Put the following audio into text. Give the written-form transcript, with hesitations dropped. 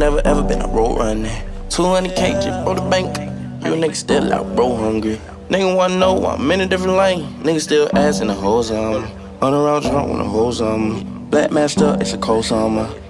never ever been a road runner. 200K just for the bank. You niggas still out, bro, hungry. Nigga wanna know I'm in a different lane. Nigga still asking the hoes on me. On around drunk with the hoes on me. Black master, it's a cold summer.